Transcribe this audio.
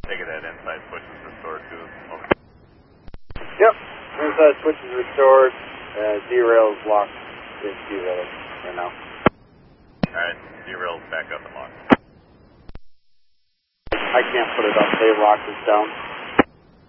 Take it that inside switch is restored too. Over. Yep, inside switch is restored. D-rail is locked. It's D-rail right now. Alright, D-rail's back up and locked. I can't put it up. They locked us down.